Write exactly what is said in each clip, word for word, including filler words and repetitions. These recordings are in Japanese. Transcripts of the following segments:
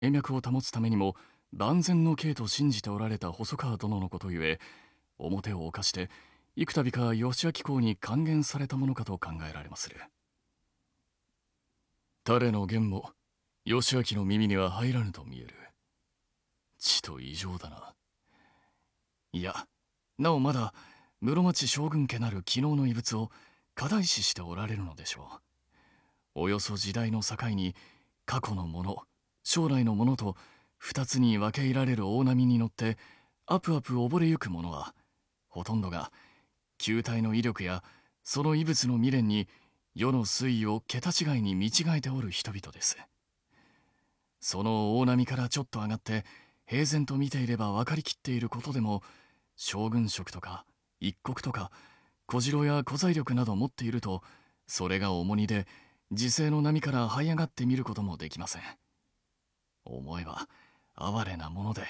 延脈を保つためにも万全の計と信じておられた細川殿のことゆえ、表を犯して幾度か義明公に諫言されたものかと考えられまする。誰の言も義明の耳には入らぬと見える。ちと異常だな。いや、なおまだ室町将軍家なる昨日の遺物を過大視しておられるのでしょう。およそ時代の境に過去のもの、将来のものと二つに分け入られる大波に乗ってアプアプ溺れゆくものは、ほとんどが球体の威力やその遺物の未練に世の推移を桁違いに見違えておる人々です。その大波からちょっと上がって平然と見ていれば分かりきっていることでも、将軍職とか一国とか小次郎や小財力など持っていると、それが重荷で時勢の波から這い上がってみることもできません。思えば哀れなもので。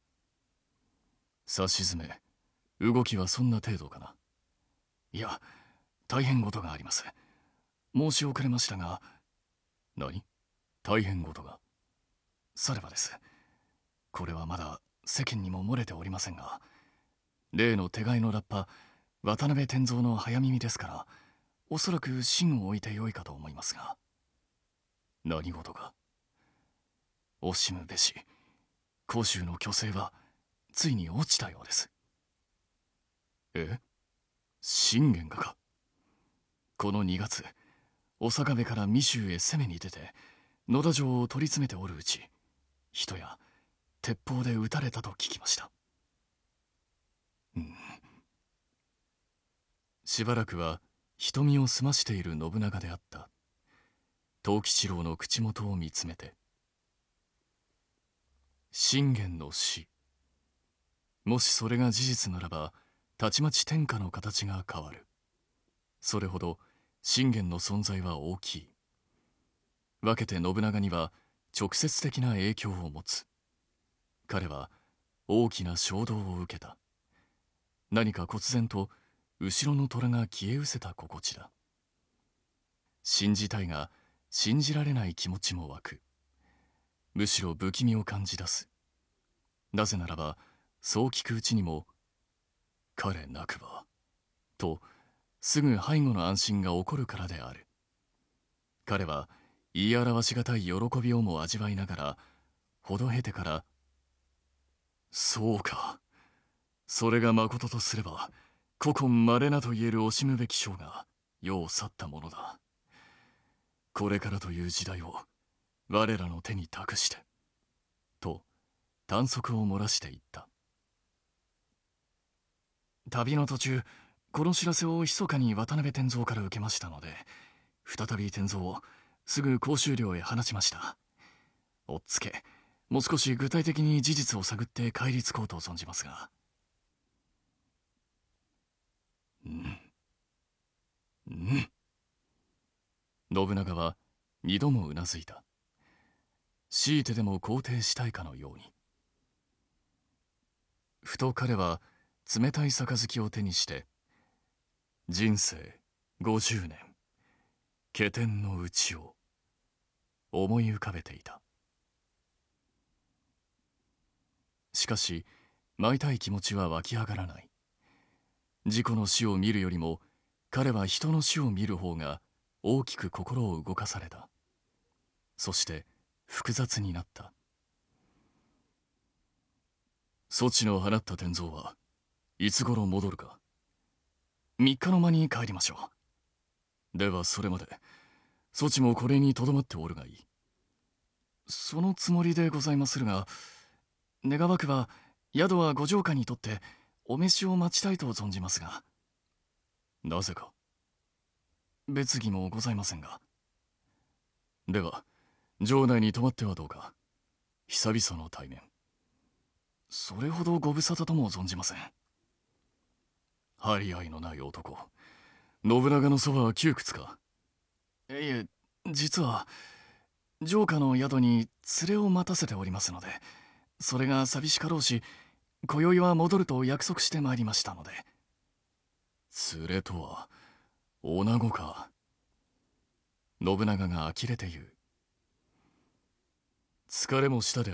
さしずめ、動きはそんな程度かな。いや、大変事があります。申し遅れましたが。何？大変事が。さればです。これはまだ世間にも漏れておりませんが、例の手飼いのラッパ、渡辺天蔵の早耳ですから、おそらく芯を置いてよいかと思いますが。何事か。惜しむべし、甲州の巨星はついに落ちたようです。え？信玄がか。このにがつ、お坂部から密州へ攻めに出て野田城を取り詰めておるうち、人や鉄砲で撃たれたと聞きました。うん。しばらくは瞳を澄ましている信長であった。藤吉郎の口元を見つめて、信玄の死、もしそれが事実ならば、たちまち天下の形が変わる。それほど信玄の存在は大きい。分けて信長には直接的な影響を持つ。彼は大きな衝動を受けた。何か忽然と後ろの虎が消え失せた心地だ。信じたいが信じられない気持ちも湧く。むしろ不気味を感じ出す。なぜならば、そう聞くうちにも、彼なくば、と、すぐ背後の安心が起こるからである。彼は言い表しがたい喜びをも味わいながら、ほど経てから、そうか。それがまこととすれば、古今稀なと言える惜しむべき将が世を去ったものだ。これからという時代を我らの手に託して、と短足を漏らしていった。旅の途中、この知らせを密かに渡辺天蔵から受けましたので、再び天蔵をすぐ甲州領へ放ちました。おっつけ、もう少し具体的に事実を探って帰り着こうと存じますが。うん。うん。信長は二度もうなずいた。強いてでも肯定したいかのように。ふと彼は冷たい杯を手にして、人生五十年、化天の内を思い浮かべていた。しかし、舞いたい気持ちは湧き上がらない。自己の死を見るよりも、彼は人の死を見る方が大きく心を動かされた。そして複雑になった。そちの放った天蔵はいつ頃戻るか。三日の間に帰りましょう。ではそれまで、そちもこれにとどまっておるがいい。そのつもりでございまするが、願わくば宿はご城下にとってお召しを待ちたいと存じますが。なぜか。別儀もございませんが。では、城内に泊まってはどうか。久々の対面。それほどご無沙汰とも存じません。張り合いのない男。信長のそばは窮屈か。いえ、実は、城下の宿に連れを待たせておりますので、それが寂しかろうし、今宵は戻ると約束してまいりましたので。連れとは、女子か。信長が呆れて言う。疲れもしたで